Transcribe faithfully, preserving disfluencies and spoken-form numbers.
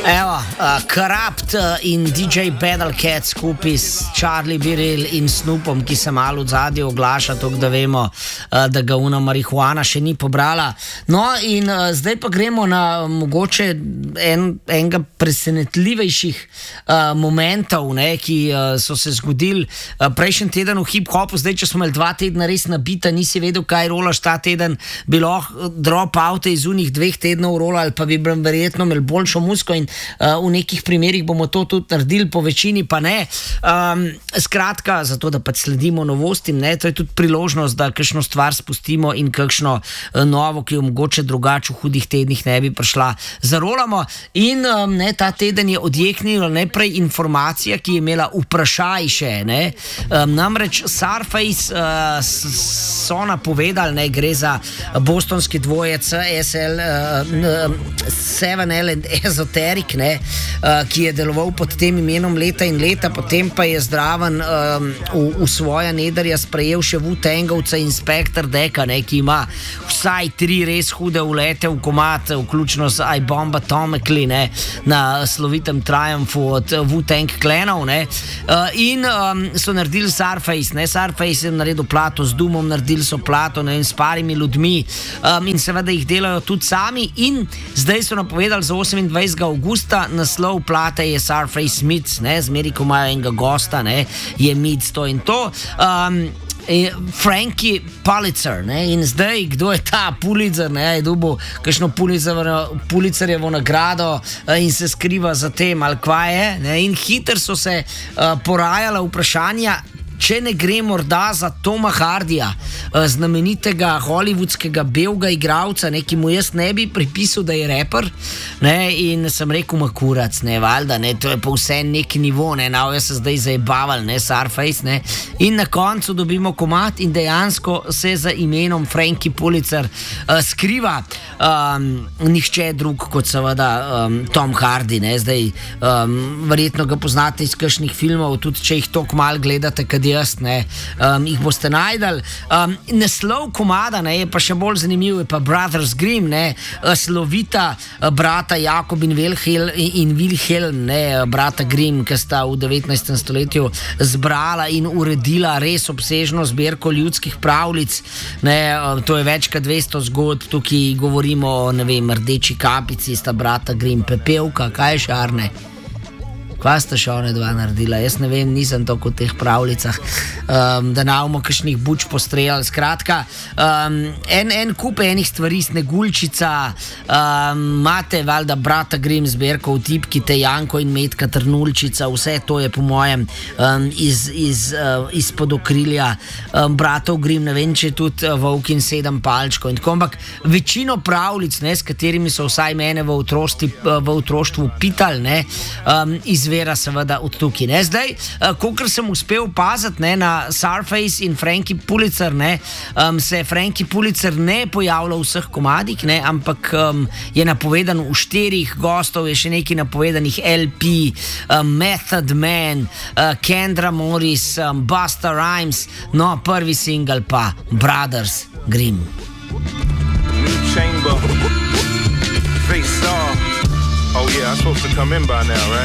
Evo, uh, Corrupt in D J Battlecat skupaj s Charlie Biril in Snoopom, ki se malo v zadnji oglaša, tako da vemo, uh, da ga una marihuana še ni pobrala. No, in uh, zdaj pa gremo na mogoče en, enega presenetljivejših uh, momentov, ne, ki uh, so se zgodili uh, prejšnji teden v hip-hopu. Zdaj, če smo imeli dva tedna res nabita, nisi vedel, kaj rolaš ta teden, bi lahko drop-oute iz unih dveh tednov rolali, pa bi verjetno imeli boljšo muziko in Uh, v nekih primerih bomo to tudi naredili, po večini pa ne. Um, skratka, zato da pač sledimo novostim, ne, to je tudi priložnost, da kakšno stvar spustimo in kakšno uh, novo, ki jo mogoče drugače v hudih tednih ne bi prišla, zarolamo. In um, ne, ta teden je odjeknila najprej informacija, ki je imela vprašaj še, ne. Um, namreč Surface uh, so napovedali, ne, gre za bostonski dvojec C S L uh, sedem L and Esoteric, ne, uh, ki je deloval pod tem imenom leta in leta, potem pa je zdraven um, v, v svoja nedarja sprejel še Wu-Tangovca Inspector Decka, ne, ki ima vsaj tri res hude ulete v komad, vključno z I Bomb Atomically, ne, na slovitem triumfu od Wu-Tang klanov, ne, uh, in um, so naredili Surface, ne, Surface je naredil plato z Doomom, naredili so plato, ne, s parimi ljudmi, um, in seveda jih delajo tudi sami, in zdaj so napovedali za osemindvajsetega avgusta, naslov plate je Surface Meets, ne, zmeri, ko imajo enega gosta, ne, je Meets to in to. Um, Frankie Pulitzer, ne, in zdaj, kdo je ta Pulitzer, ne, je dobil kakšno Pulitzerjevo nagrado in se skriva za tem, ali kva je, ne, in hitro so se uh, porajala vprašanja, če ne gre morda za Toma Hardija, znamenitega hollywoodskega belga igralca, ne, ki mu jaz ne bi pripisal, da je reper, ne, in sem rekel, ma kurac, ne, valjda, ne, to je pa vse nek nivo, ne, nav je se zdaj zajebavali, ne, Surface, ne, in na koncu dobimo komad in dejansko se za imenom Frankie Pulitzer uh, skriva um, nihče drug kot seveda um, Tom Hardy, ne, zdaj um, verjetno ga poznate iz kakšnih filmov, tudi če jih toliko malo gledate, kad jaz, ne, um, jih boste najdali. Um, naslov komada, ne, je pa še bolj zanimiv, je pa Brothers Grimm, ne, slovita brata Jakob in Wilhelm, in Wilhelm, ne, brata Grimm, ki sta v devetnajstem stoletju zbrala in uredila res obsežno zbirko ljudskih pravljic, ne, to je več kot dvesto zgodb, tukaj govorimo o, ne vem, Rdeči kapici, sta brata Grimm, Pepelka, kaj je šarne? Kva sta še one dva naredila? Jaz ne vem, nisem toliko v teh pravljicah, um, da navmo kakšnih buč postrejali. Skratka, um, en, en kup enih stvari, Sneguljčica, um, imate valjda brata Grimm zbirko v tipki, te Janko in Metka Trnulčica, vse to je po mojem um, iz, iz, uh, izpod okrilja um, bratov Grimm, ne vem, če tudi uh, Volk in sedem palčkov in tako, ampak večino pravljic, ne, s katerimi so vsaj mene v, otrošti, uh, v otroštvu pitali, ne, um, iz vera seveda od tukaj, ne. Zdaj, uh, kolikor sem uspel opaziti, ne, na Surface in Frankie Pulitzer, ne, um, se Frankie Pulitzer ne pojavlja v vseh komadih, ne, ampak um, je napovedan v štirih gostov, je še nekaj napovedanih L P, um, Method Man, uh, Kendra Morris, um, Busta Rhymes, no, prvi single pa Brothers Grimm. New chamber, face off. Oh yeah, I'm supposed to come in by now, right?